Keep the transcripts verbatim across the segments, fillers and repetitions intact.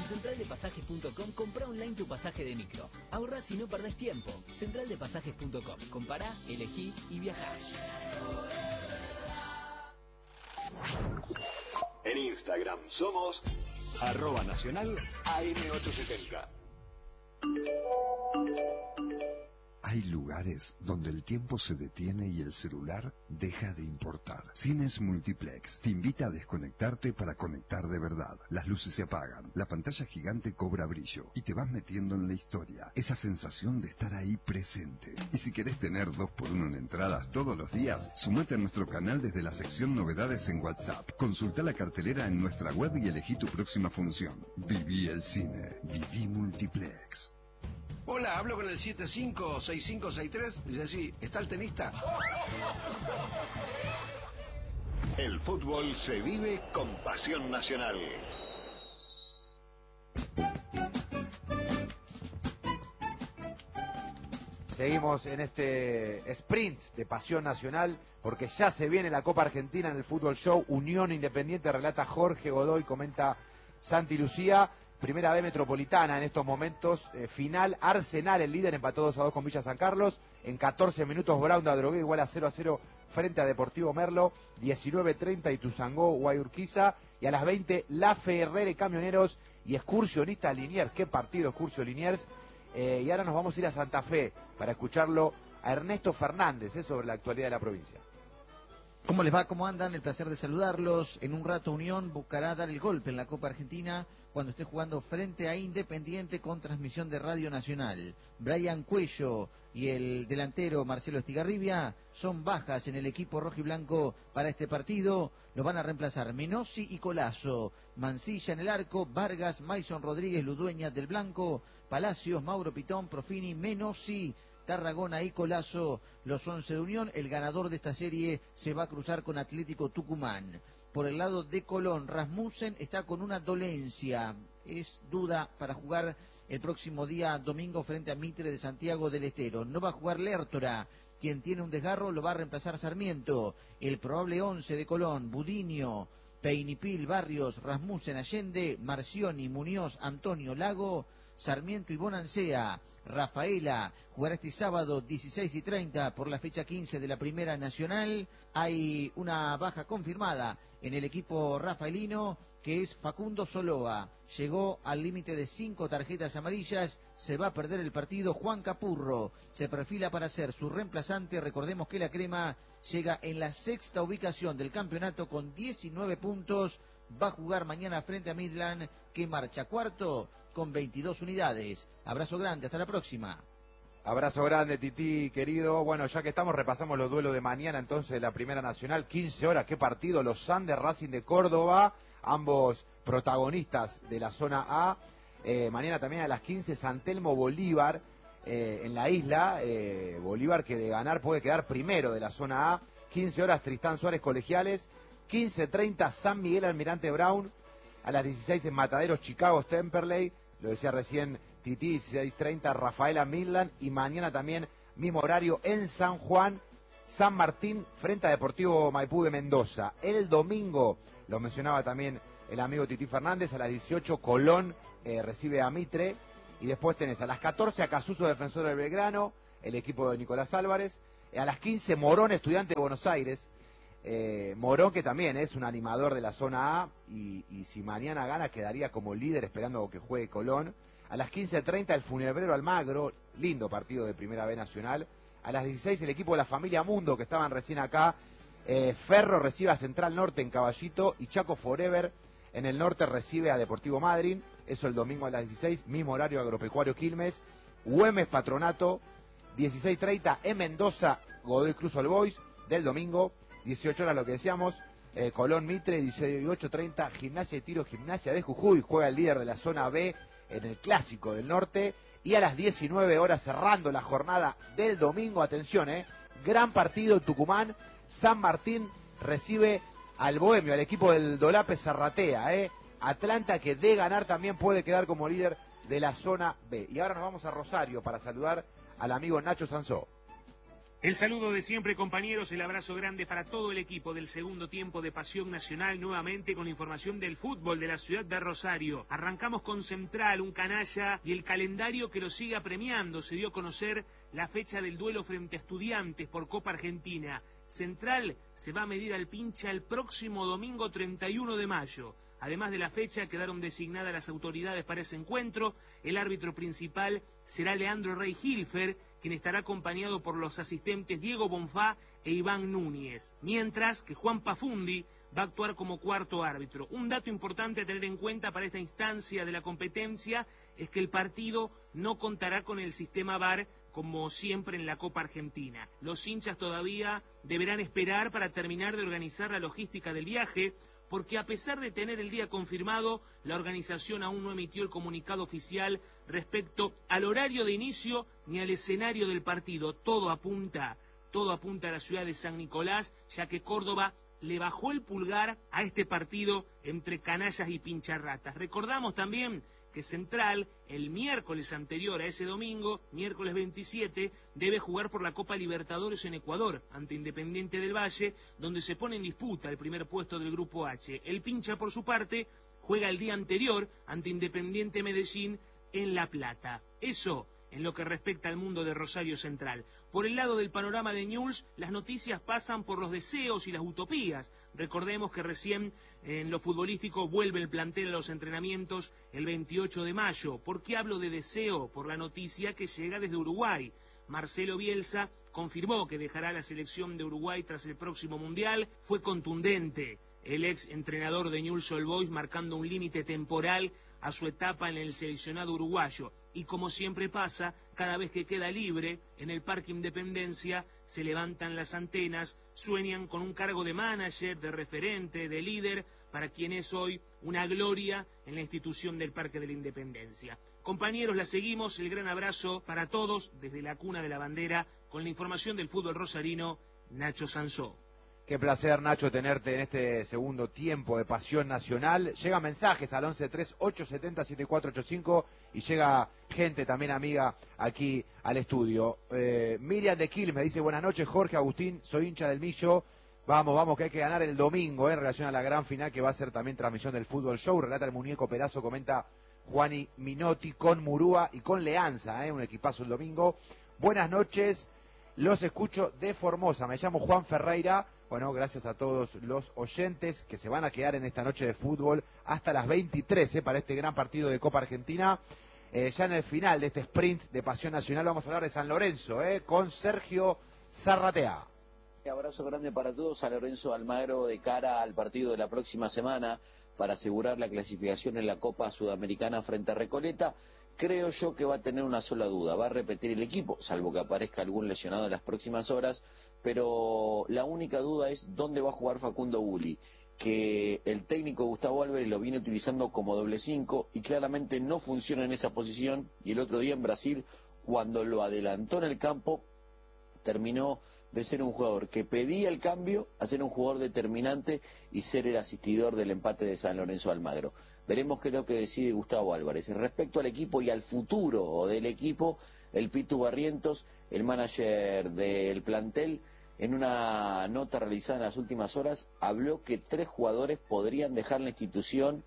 central de pasajes punto com comprá online tu pasaje de micro. Ahorrás y no perdés tiempo. central de pasajes punto com. Compará, elegí y viajá. En Instagram somos arroba nacional A M ochocientos setenta. Hay lugares donde el tiempo se detiene y el celular deja de importar. Cines Multiplex te invita a desconectarte para conectar de verdad. Las luces se apagan, la pantalla gigante cobra brillo y te vas metiendo en la historia. Esa sensación de estar ahí presente. Y si querés tener dos por uno en entradas todos los días, sumate a nuestro canal desde la sección novedades en WhatsApp. Consulta la cartelera en nuestra web y elegí tu próxima función. Viví el cine. Viví Multiplex. Hola, hablo con el siete cinco seis cinco seis tres. Dice así, ¿está el tenista? El fútbol se vive con pasión nacional. Seguimos en este sprint de pasión nacional porque ya se viene la Copa Argentina en el Fútbol Show. Unión Independiente, relata Jorge Godoy, comenta Santi Lucía. Primera B Metropolitana en estos momentos, eh, final, Arsenal, el líder, empató dos a dos con Villa San Carlos, en catorce minutos Brown de Adrogué igual a cero a cero frente a Deportivo Merlo, diecinueve treinta Ituzangó, Guayurquiza, y a las veinte La Ferrere, Camioneros y Excursionista Liniers. Qué partido Excursio Liniers. Eh, y ahora nos vamos a ir a Santa Fe para escucharlo a Ernesto Fernández eh, sobre la actualidad de la provincia. ¿Cómo les va? ¿Cómo andan? El placer de saludarlos. En un rato Unión buscará dar el golpe en la Copa Argentina cuando esté jugando frente a Independiente con transmisión de Radio Nacional. Brian Cuello y el delantero Marcelo Estigarribia son bajas en el equipo rojiblanco para este partido. Lo van a reemplazar Menossi y Colazo. Mancilla en el arco, Vargas, Maison Rodríguez, Ludueña del Blanco, Palacios, Mauro Pitón, Profini, Menossi, Tarragona y Colazo, los once de Unión. El ganador de esta serie se va a cruzar con Atlético Tucumán. Por el lado de Colón, Rasmussen está con una dolencia, es duda para jugar el próximo día domingo frente a Mitre de Santiago del Estero. No va a jugar Lertora, quien tiene un desgarro, lo va a reemplazar Sarmiento. El probable once de Colón: Budiño, Peinipil, Barrios, Rasmussen, Allende, Marcioni, Muñoz, Antonio, Lago, Sarmiento y Bonancea. Rafaela jugará este sábado dieciséis y treinta por la fecha quince de la Primera Nacional. Hay una baja confirmada en el equipo rafaelino, que es Facundo Soloa. Llegó al límite de cinco tarjetas amarillas, se va a perder el partido. Juan Capurro se perfila para ser su reemplazante. Recordemos que la Crema llega en la sexta ubicación del campeonato con diecinueve puntos. Va a jugar mañana frente a Midland, que marcha cuarto con veintidós unidades. Abrazo grande, hasta la próxima. Abrazo grande, Tití, querido. Bueno, ya que estamos, repasamos los duelos de mañana entonces de la Primera Nacional. quince horas, qué partido. Los Andes, Racing de Córdoba, ambos protagonistas de la zona A. Eh, mañana también a las quince, San Telmo Bolívar, eh, en la isla. Eh, Bolívar, que de ganar puede quedar primero de la zona A. quince horas, Tristán Suárez Colegiales. quince treinta, San Miguel Almirante Brown. A las dieciséis en Mataderos, Chicago Temperley. Lo decía recién Tití, dieciséis treinta, Rafaela Midland. Y mañana también, mismo horario, en San Juan, San Martín, frente a Deportivo Maipú de Mendoza. El domingo, lo mencionaba también el amigo Tití Fernández, a las dieciocho, Colón eh, recibe a Mitre. Y después tenés a las catorce, a Casuso, Defensor del Belgrano, el equipo de Nicolás Álvarez. A las quince, Morón, Estudiante de Buenos Aires. Eh, Morón, que también es un animador de la zona A, y, y si mañana gana quedaría como líder esperando que juegue Colón. A las quince treinta el Funebrero Almagro, lindo partido de Primera B Nacional. A las dieciséis el equipo de la familia Mundo, que estaban recién acá. eh, Ferro recibe a Central Norte en Caballito, y Chaco Forever en el norte recibe a Deportivo Madryn. Eso el domingo a las dieciséis, mismo horario, Agropecuario Quilmes. Güemes Patronato, dieciséis treinta en Mendoza, Godoy Cruz All Boys, del domingo. dieciocho horas lo que decíamos, eh, Colón Mitre. Dieciocho treinta, Gimnasia y Tiro, Gimnasia de Jujuy, juega el líder de la zona B en el Clásico del Norte. Y a las diecinueve horas, cerrando la jornada del domingo, atención, eh, gran partido, Tucumán, San Martín recibe al Bohemio, al equipo del Dolape Zarratea, eh. Atlanta, que de ganar también puede quedar como líder de la zona B. Y ahora nos vamos a Rosario para saludar al amigo Nacho Sansó. El saludo de siempre, compañeros, el abrazo grande para todo el equipo del segundo tiempo de Pasión Nacional, nuevamente con la información del fútbol de la ciudad de Rosario. Arrancamos con Central, un canalla, y el calendario que lo sigue apremiando. Se dio a conocer la fecha del duelo frente a Estudiantes por Copa Argentina. Central se va a medir al Pincha el próximo domingo treinta y uno de mayo. Además de la fecha, quedaron designadas las autoridades para ese encuentro. El árbitro principal será Leandro Rey Hilfer, quien estará acompañado por los asistentes Diego Bonfá e Iván Núñez. Mientras que Juan Pafundi va a actuar como cuarto árbitro. Un dato importante a tener en cuenta para esta instancia de la competencia es que el partido no contará con el sistema V A R como siempre en la Copa Argentina. Los hinchas todavía deberán esperar para terminar de organizar la logística del viaje, porque a pesar de tener el día confirmado, la organización aún no emitió el comunicado oficial respecto al horario de inicio ni al escenario del partido. Todo apunta, todo apunta a la ciudad de San Nicolás, ya que Córdoba le bajó el pulgar a este partido entre canallas y pincharratas. Recordamos también que Central, el miércoles anterior a ese domingo, miércoles veintisiete, debe jugar por la Copa Libertadores en Ecuador, ante Independiente del Valle, donde se pone en disputa el primer puesto del Grupo H. El Pincha, por su parte, juega el día anterior ante Independiente Medellín en La Plata. Eso en lo que respecta al mundo de Rosario Central. Por el lado del panorama de Newell's, las noticias pasan por los deseos y las utopías. Recordemos que recién en lo futbolístico vuelve el plantel a los entrenamientos el veintiocho de mayo. ¿Por qué hablo de deseo? Por la noticia que llega desde Uruguay. Marcelo Bielsa confirmó que dejará la selección de Uruguay tras el próximo Mundial. Fue contundente el ex entrenador de Newell's Old Boys, marcando un límite temporal a su etapa en el seleccionado uruguayo. Y como siempre pasa, cada vez que queda libre en el Parque Independencia, se levantan las antenas, sueñan con un cargo de manager, de referente, de líder, para quien es hoy una gloria en la institución del Parque de la Independencia. Compañeros, la seguimos, el gran abrazo para todos desde la cuna de la bandera, con la información del fútbol rosarino, Nacho Sansó. Qué placer, Nacho, tenerte en este segundo tiempo de Pasión Nacional. Llegan mensajes al once tres ocho siete cero siete cuatro ocho cinco y llega gente también amiga aquí al estudio. Eh, Miriam de Quilmes me dice: buenas noches, Jorge, Agustín, soy hincha del Millo. Vamos, vamos, que hay que ganar el domingo eh, en relación a la gran final que va a ser también transmisión del Fútbol Show. Relata el muñeco Perazo, comenta Juani Minotti con Murúa y con Leanza, eh, un equipazo el domingo. Buenas noches, los escucho de Formosa. Me llamo Juan Ferreira. Bueno, gracias a todos los oyentes que se van a quedar en esta noche de fútbol hasta las veintitrés eh, para este gran partido de Copa Argentina. Eh, ya en el final de este sprint de Pasión Nacional vamos a hablar de San Lorenzo eh, con Sergio Zarratea. Un abrazo grande para todos. San Lorenzo Almagro de cara al partido de la próxima semana para asegurar la clasificación en la Copa Sudamericana frente a Recoleta. Creo yo que va a tener una sola duda, va a repetir el equipo, salvo que aparezca algún lesionado en las próximas horas, pero la única duda es dónde va a jugar Facundo Bulli, que el técnico Gustavo Álvarez lo viene utilizando como doble cinco y claramente no funciona en esa posición, y el otro día en Brasil, cuando lo adelantó en el campo, terminó de ser un jugador que pedía el cambio a ser un jugador determinante y ser el asistidor del empate de San Lorenzo Almagro. Veremos qué es lo que decide Gustavo Álvarez. Respecto al equipo y al futuro del equipo, el Pitu Barrientos, el manager del plantel, en una nota realizada en las últimas horas, habló que tres jugadores podrían dejar la institución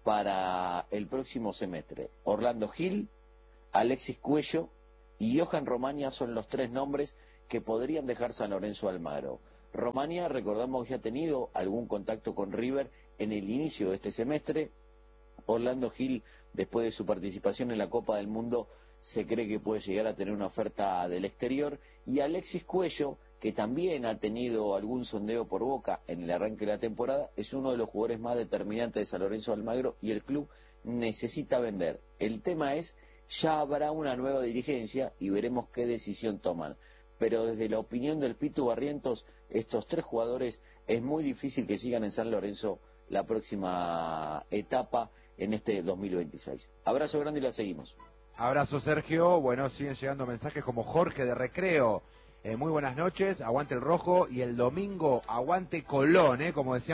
para el próximo semestre. Orlando Gil, Alexis Cuello y Johan Romania son los tres nombres que podrían dejar San Lorenzo Almagro. Romania, recordamos que ya ha tenido algún contacto con River en el inicio de este semestre. Orlando Gil, después de su participación en la Copa del Mundo, se cree que puede llegar a tener una oferta del exterior. Y Alexis Cuello, que también ha tenido algún sondeo por Boca en el arranque de la temporada, es uno de los jugadores más determinantes de San Lorenzo Almagro y el club necesita vender. El tema es, ya habrá una nueva dirigencia y veremos qué decisión toman. Pero desde la opinión del Pitu Barrientos, estos tres jugadores es muy difícil que sigan en San Lorenzo la próxima etapa en este dos mil veintiséis. Abrazo grande y la seguimos. Abrazo, Sergio. Bueno, siguen llegando mensajes como Jorge de Recreo. Eh, muy buenas noches, aguante el rojo, y el domingo aguante Colón, eh, como decíamos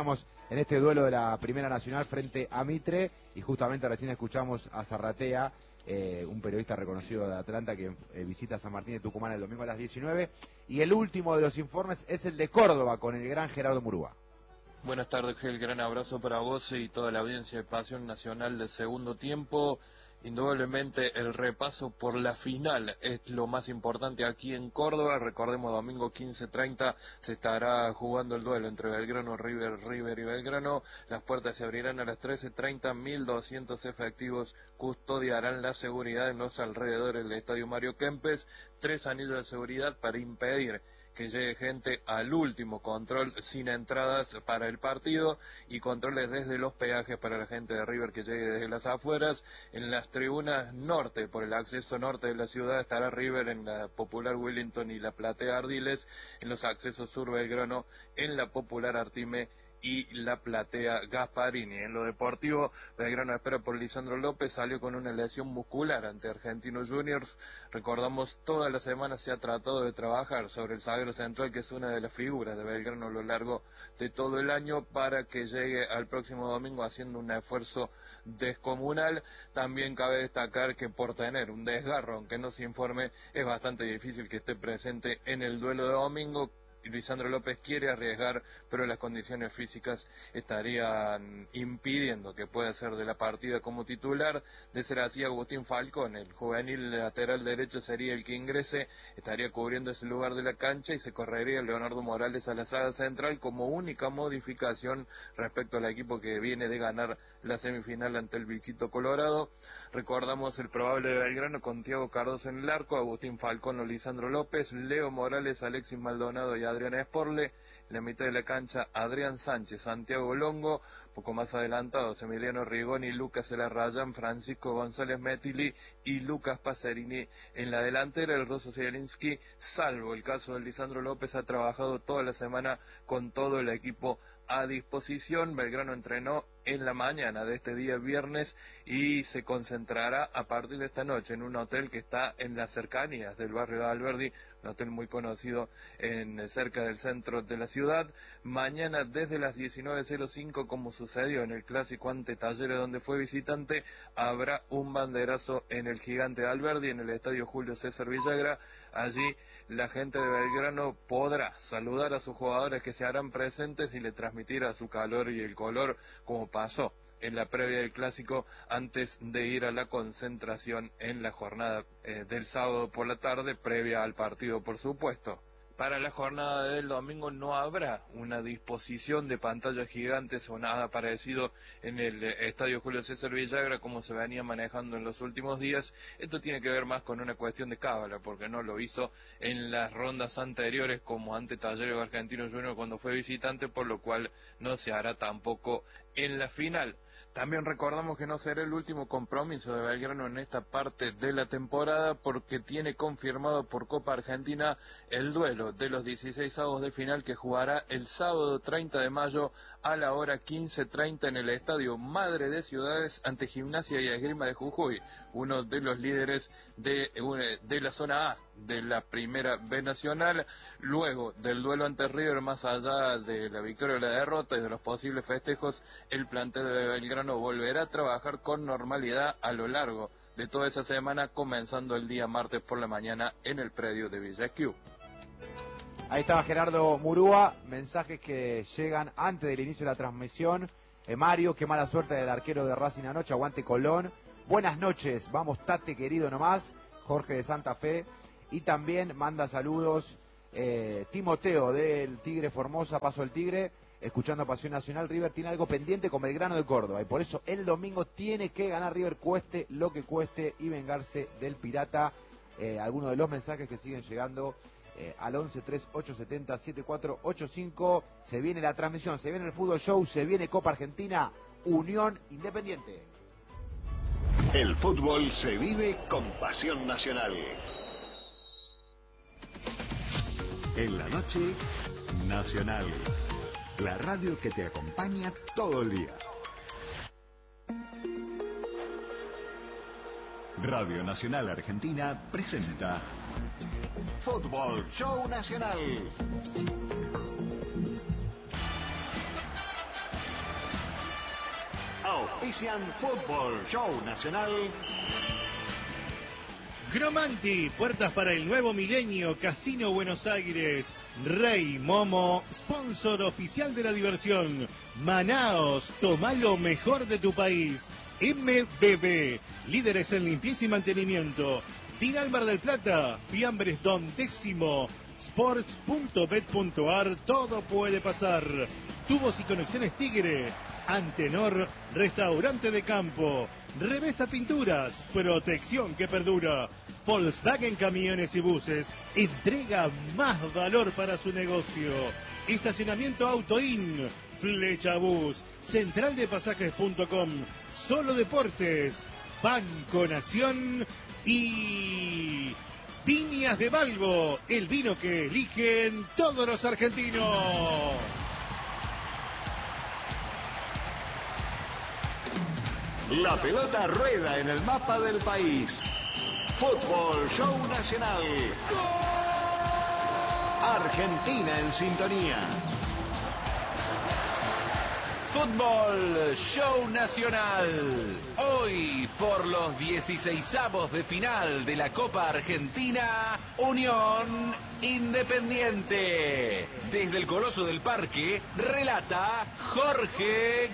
en este duelo de la Primera Nacional frente a Mitre, y justamente recién escuchamos a Zarratea, eh, un periodista reconocido de Atlanta que eh, visita San Martín de Tucumán el domingo a las diecinueve, y el último de los informes es el de Córdoba con el gran Gerardo Murúa. Buenas tardes, Gel, gran abrazo para vos y toda la audiencia de Pasión Nacional del segundo tiempo. Indudablemente el repaso por la final es lo más importante aquí en Córdoba. Recordemos, domingo quince treinta se estará jugando el duelo entre Belgrano, River, River y Belgrano. Las puertas se abrirán a las trece treinta, mil doscientos efectivos custodiarán la seguridad en los alrededores del Estadio Mario Kempes. Tres anillos de seguridad para impedir que llegue gente al último control sin entradas para el partido, y controles desde los peajes para la gente de River que llegue desde las afueras. En las tribunas norte, por el acceso norte de la ciudad, estará River en la popular Wellington y la platea Ardiles. En los accesos sur, Belgrano en la popular Artime y la platea Gasparini. En lo deportivo, Belgrano espera por Lisandro López, salió con una lesión muscular ante Argentinos Juniors. Recordamos, toda la semana se ha tratado de trabajar sobre el zaguero central, que es una de las figuras de Belgrano a lo largo de todo el año, para que llegue al próximo domingo haciendo un esfuerzo descomunal. También cabe destacar que por tener un desgarro, aunque no se informe, es bastante difícil que esté presente en el duelo de domingo. Lisandro López quiere arriesgar, pero las condiciones físicas estarían impidiendo que pueda ser de la partida como titular. De ser así, Agustín Falcón, el juvenil lateral derecho, sería el que ingrese, estaría cubriendo ese lugar de la cancha, y se correría Leonardo Morales a la saga central como única modificación respecto al equipo que viene de ganar la semifinal ante el Bichito Colorado. Recordamos el probable de Belgrano con Thiago Cardoso en el arco, Agustín Falcón o Lisandro López, Leo Morales, Alexis Maldonado y Adrián Esporle. En la mitad de la cancha, Adrián Sánchez, Santiago Longo, poco más adelantados, Emiliano Rigoni, Lucas Elarrayán, Francisco González Metili y Lucas Pacerini. En la delantera, el Rosso Zielinski, salvo el caso de Lisandro López, ha trabajado toda la semana con todo el equipo a disposición. Belgrano entrenó en la mañana de este día viernes y se concentrará a partir de esta noche en un hotel que está en las cercanías del barrio de Alberdi, un hotel muy conocido en cerca del centro de la ciudad. Mañana desde las diecinueve cero cinco, como sucedió en el clásico ante Talleres donde fue visitante, habrá un banderazo en el Gigante de Alberdi, en el estadio Julio César Villagra. Allí la gente de Belgrano podrá saludar a sus jugadores que se harán presentes y le transmitirá su calor y el color, como pasó en la previa del clásico antes de ir a la concentración en la jornada eh, del sábado por la tarde, previa al partido, por supuesto. Para la jornada del domingo no habrá una disposición de pantallas gigantes o nada parecido en el estadio Julio César Villagra como se venía manejando en los últimos días. Esto tiene que ver más con una cuestión de cábala, porque no lo hizo en las rondas anteriores como ante Talleres o Argentinos Juniors cuando fue visitante, por lo cual no se hará tampoco en la final. También recordamos que no será el último compromiso de Belgrano en esta parte de la temporada, porque tiene confirmado por Copa Argentina el duelo de los dieciséis avos de final que jugará el sábado treinta de mayo a la hora quince treinta en el Estadio Madre de Ciudades ante Gimnasia y Esgrima de Jujuy, uno de los líderes de, de la zona A de la Primera B Nacional. Luego del duelo ante River, más allá de la victoria o la derrota y de los posibles festejos, el plantel de Belgrano volverá a trabajar con normalidad a lo largo de toda esa semana, comenzando el día martes por la mañana en el predio de Villa Esquiú. Ahí estaba Gerardo Murúa, mensajes que llegan antes del inicio de la transmisión. Eh, Mario, qué mala suerte del arquero de Racing anoche, aguante Colón. Buenas noches, vamos Tate querido nomás, Jorge de Santa Fe. Y también manda saludos eh, Timoteo del Tigre Formosa, Paso del Tigre, escuchando Pasión Nacional. River tiene algo pendiente con Belgrano de Córdoba y por eso el domingo tiene que ganar River, cueste lo que cueste, y vengarse del Pirata. Eh, algunos de los mensajes que siguen llegando eh, al once tres ocho siete cero siete cuatro ocho cinco. Se viene la transmisión, se viene el Fútbol Show, se viene Copa Argentina, Unión Independiente. El fútbol se vive con Pasión Nacional. En la noche, Nacional. La radio que te acompaña todo el día. Radio Nacional Argentina presenta Fútbol Show Nacional. Auspician Fútbol Show Nacional. Gromanti, puertas para el nuevo milenio, Casino Buenos Aires. Rey Momo, sponsor oficial de la diversión. Manaos, toma lo mejor de tu país. M B B, líderes en limpieza y mantenimiento. Dinal Mar del Plata, Fiambres Don Décimo. Sports punto bet punto ar, todo puede pasar. Tubos y conexiones Tigre. Antenor, restaurante de campo. Revesta Pinturas, protección que perdura. Volkswagen Camiones y Buses, entrega más valor para su negocio. Estacionamiento Autoin, Flecha Bus, central de pasajes punto com, Solo Deportes, Banco Nación y Viñas de Balbo, el vino que eligen todos los argentinos. La pelota rueda en el mapa del país. Fútbol Show Nacional. Argentina en sintonía. Fútbol Show Nacional. Hoy, por los dieciseisavos de final de la Copa Argentina, Unión Independiente. Desde el Coloso del Parque, relata Jorge